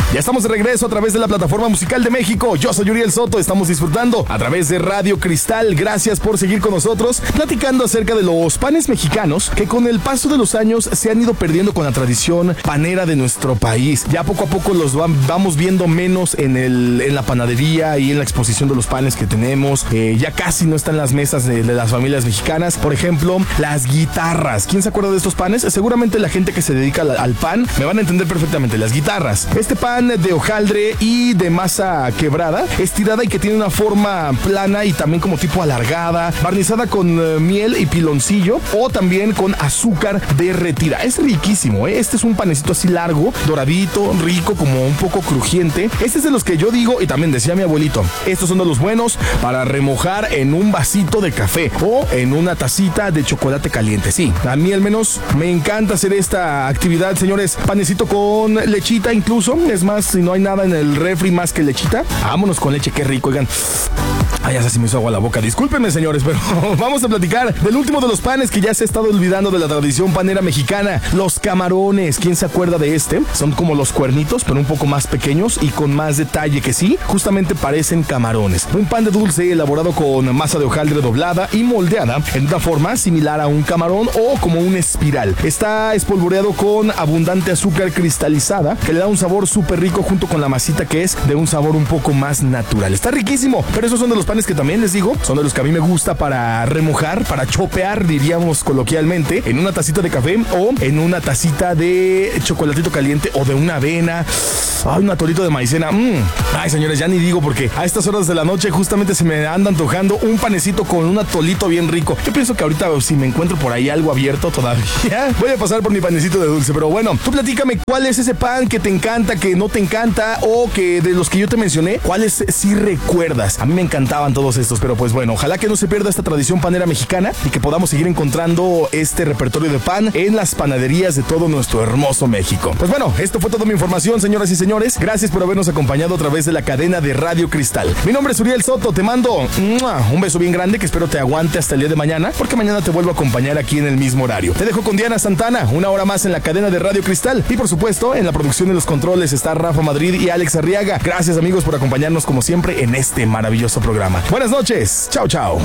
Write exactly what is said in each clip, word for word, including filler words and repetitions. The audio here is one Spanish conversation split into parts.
Ya estamos de regreso a través de la plataforma musical de México. Yo soy Uriel Soto, estamos disfrutando a través de Radio Cristal. Gracias por seguir con nosotros, platicando acerca de los panes mexicanos que con el paso de los años se han ido perdiendo con la tradición panera de nuestro país. Ya poco a poco los vamos viendo menos en, el, en la panadería y en la exposición de los panes que tenemos. Eh, ya casi no están en las mesas de, de las familias mexicanas. Por ejemplo, las guitarras. ¿Quién se acuerda de estos panes? Seguramente la gente que se dedica al, al pan me van a entender perfectamente. Las guitarras. Este pan de hojaldre y de masa quebrada, estirada y que tiene una forma plana y también como tipo alargada, barnizada con uh, miel y piloncillo o también con azúcar derretida. Es riquísimo, ¿eh? Este es un panecito así largo, doradito, rico, como un poco crujiente. Este es de los que yo digo, y también decía mi abuelito, estos son de los buenos para remojar en un vasito de café o en una tacita de chocolate caliente. Sí, a mí al menos me encanta hacer esta actividad, señores. Panecito con lechita incluso. Es más, si no hay nada en el refri más que lechita, vámonos con leche, qué rico, oigan. Ay, ya se me hizo agua la boca. Discúlpenme, señores, pero vamos a platicar del último de los panes que ya se ha estado olvidando de la tradición panera mexicana. Los camarones. ¿Quién se acuerda de este? Son como los cuernitos, pero un poco más pequeños y con más detalle que sí, justamente parecen camarones. Un pan de dulce elaborado con masa de hojaldre doblada y moldeada en una forma similar a un camarón o como una espiral. Está espolvoreado con abundante azúcar cristalizada que le da un sabor súper rico junto con la masita que es de un sabor un poco más natural. Está riquísimo, pero esos son de los panes que también les digo, son de los que a mí me gusta para remojar, para chopear, diríamos coloquialmente, en una tacita de café o en una tacita de chocolatito caliente o de una avena. Ay, un atolito de maicena. Mm. Ay, señores, ya ni digo porque a estas horas de la noche justamente se me anda antojando un panecito con un atolito bien rico. Yo pienso que ahorita si me encuentro por ahí algo abierto todavía, voy a pasar por mi panecito de dulce. Pero bueno, tú platícame cuál es ese pan que te encanta, que no te encanta o que de los que yo te mencioné, cuáles sí recuerdas. A mí me encantaban todos estos, pero pues bueno, ojalá que no se pierda esta tradición panera mexicana y que podamos seguir encontrando este repertorio de pan en las panaderías de todo nuestro hermoso México. Pues bueno, esto fue toda mi información, señoras y señores. Gracias por habernos acompañado a través de la cadena de Radio Cristal. Mi nombre es Uriel Soto, te mando un beso bien grande que espero te aguante hasta el día de mañana, porque mañana te vuelvo a acompañar aquí en el mismo horario. Te dejo con Diana Santana, una hora más en la cadena de Radio Cristal y por supuesto en la producción de los controles está Rafa Madrid y Alex Arriaga. Gracias amigos por acompañarnos como siempre en este maravilloso programa. Buenas noches, chao chao.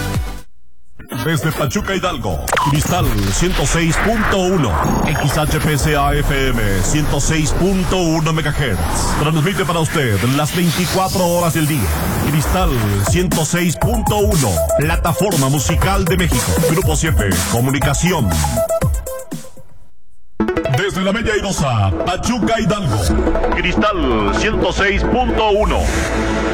Desde Pachuca, Hidalgo, Cristal ciento seis punto uno, X H P C A F M ciento seis punto uno megahertz. Transmite para usted las veinticuatro horas del día. Cristal ciento seis punto uno, plataforma musical de México. Grupo siete, comunicación. Desde la Bella Airosa, Pachuca, Hidalgo, Cristal ciento seis punto uno.